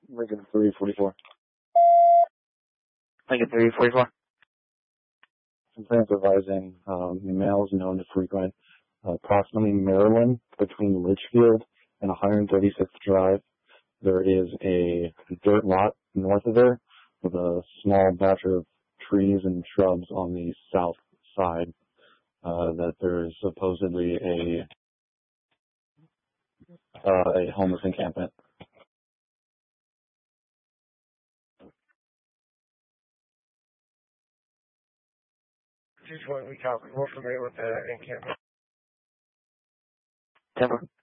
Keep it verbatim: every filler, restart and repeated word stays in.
Lincoln three forty-four. Lincoln three forty-four. Complaints advising um, males known to frequent uh, approximately Maryland between Litchfield and one thirty-sixth Drive. There is a dirt lot north of there with a small batch of trees and shrubs on the south side. Uh, that there is supposedly a uh, a homeless encampment. Just what we talk. We're familiar with the encampment. Temper.